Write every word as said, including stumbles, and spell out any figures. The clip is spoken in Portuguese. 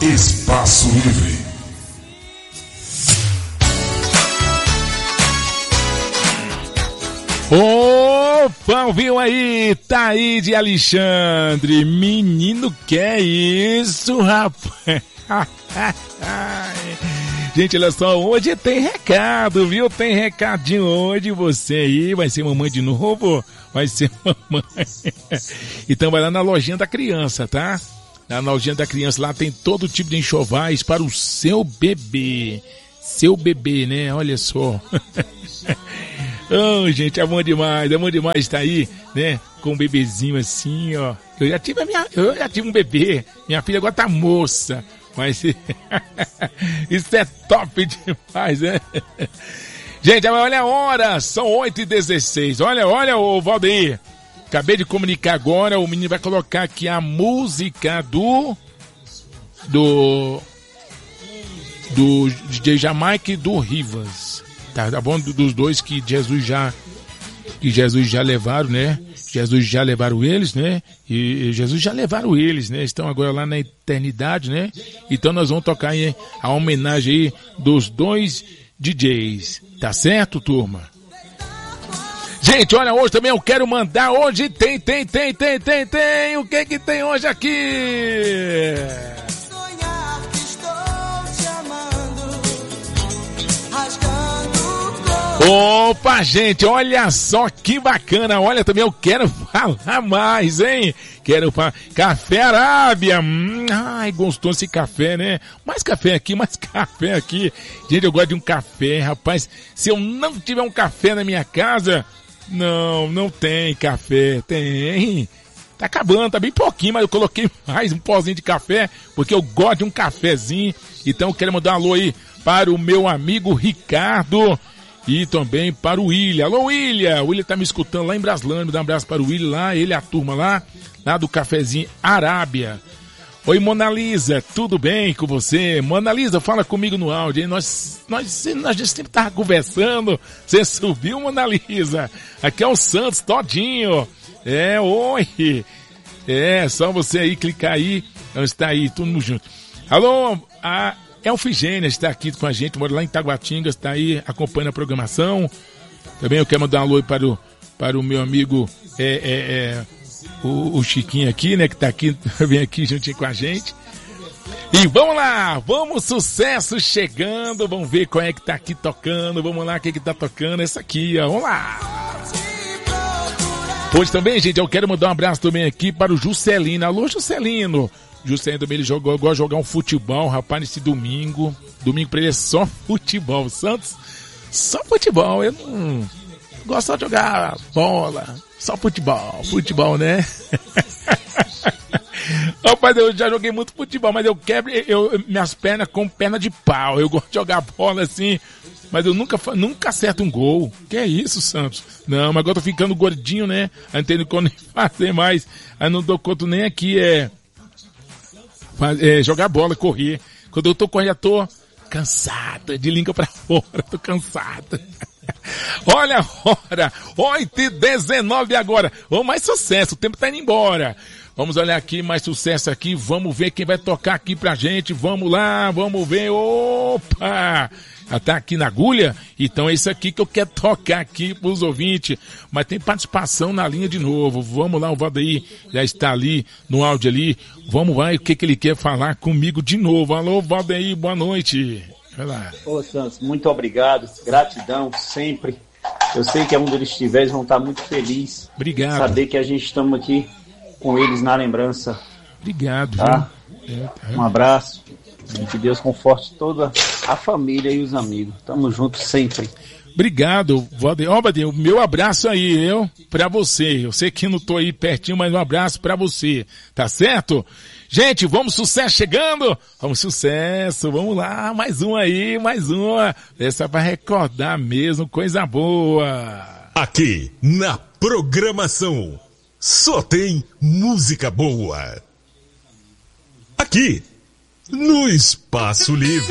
Espaço Livre. Opa, ouviu aí? Taíde Alexandre. Menino, que é isso, rapaz? Gente, olha só, hoje tem recado, viu? Tem recadinho hoje, você aí vai ser mamãe de novo? Vai ser mamãe. Então vai lá na lojinha da criança, tá? Na lojinha da criança lá tem todo tipo de enxovais para o seu bebê. Seu bebê, né? Olha só. Oh, gente, é bom demais, é bom demais estar aí, né? Com um bebezinho assim, ó. Eu já tive a minha, eu já tive um bebê. Minha filha agora tá moça. Mas isso é top demais, né? Gente, olha a hora, são oito e dezesseis. Olha, olha, ô Valdeir. Acabei de comunicar agora, o menino vai colocar aqui a música do... Do... Do D J Jamaica e do Rivas. Tá, tá bom? Dos dois que Jesus já... Que Jesus já levaram, né? Jesus já levaram eles, né? E Jesus já levaram eles, né? Estão agora lá na eternidade, né? Então nós vamos tocar aí a homenagem aí dos dois D Js. Tá certo, turma? Gente, olha, hoje também eu quero mandar, hoje tem, tem, tem, tem, tem, tem, o que que tem hoje aqui? Opa, gente, olha só que bacana, olha também eu quero falar mais, hein? Quero falar, café Arábia, hum, ai, gostou esse café, né? Mais café aqui, mais café aqui. Gente, eu gosto de um café, rapaz, se eu não tiver um café na minha casa, não, não tem café, tem, tá acabando, tá bem pouquinho, mas eu coloquei mais um pozinho de café, porque eu gosto de um cafezinho, então eu quero mandar um alô aí para o meu amigo Ricardo, e também para o William. Alô, William! O William tá me escutando lá em Braslândia. Me dá um abraço para o William lá, ele e a turma lá, lá do cafezinho Arábia. Oi, Mona Lisa, tudo bem com você? Mona Lisa, fala comigo no áudio, hein? Nós, nós, nós sempre tava conversando. Você subiu, Mona Lisa? Aqui é o Santos todinho. É, oi! É, só você aí clicar aí. Está aí, todo mundo junto. Alô, a... Elfigênia está aqui com a gente, mora lá em Taguatinga, está aí acompanhando a programação. Também eu quero mandar um alô para o, para o meu amigo é, é, é, o, o Chiquinho aqui, né, que está aqui, vem aqui juntinho com a gente. E vamos lá, vamos, sucesso chegando, vamos ver qual é que tá aqui tocando, vamos lá, quem que tá tocando, essa aqui, ó, vamos lá. Hoje também, gente, eu quero mandar um abraço também aqui para o Juscelino. Alô, Juscelino. Juscelino também, ele jogou, gosta de jogar um futebol, rapaz, nesse domingo. Domingo pra ele é só futebol. Santos, só futebol. Eu não gosto só de jogar bola. Só futebol, futebol, né? Rapaz, eu já joguei muito futebol, mas eu quebro eu, minhas pernas com perna de pau. Eu gosto de jogar bola assim, mas eu nunca, nunca acerto um gol. Que é isso, Santos? Não, mas agora eu tô ficando gordinho, né? Aí não tenho como fazer mais. Aí não dou conta nem aqui, é... É, jogar bola, correr. Quando eu tô correndo, eu tô cansado, de língua pra fora, tô cansado. Olha a hora, oito e dezenove agora. Vamos, mais sucesso, o tempo tá indo embora. Vamos olhar aqui, mais sucesso aqui, vamos ver quem vai tocar aqui pra gente, vamos lá, vamos ver, opa! Já tá aqui na agulha? Então é isso aqui que eu quero tocar aqui pros ouvintes. Mas tem participação na linha de novo. Vamos lá, o Valdeir já está ali no áudio ali. Vamos lá, o que que ele quer falar comigo de novo. Alô, Valdeir, boa noite. Vai lá. Ô, Santos, muito obrigado. Gratidão sempre. Eu sei que onde eles estiverem vão estar muito felizes. Obrigado. Saber que a gente estamos aqui com eles na lembrança. Obrigado, tá? Viu? É, tá. Um abraço. E que Deus conforte toda a família e os amigos. Tamo juntos sempre. Obrigado, Valdeir. Ó, Valdeir, o meu abraço aí, eu, pra você. Eu sei que não tô aí pertinho, mas um abraço pra você. Tá certo? Gente, vamos, sucesso chegando. Vamos, sucesso. Vamos lá, mais um aí, mais uma. Essa é pra recordar mesmo, coisa boa. Aqui, na programação, só tem música boa. Aqui, no Espaço Livre.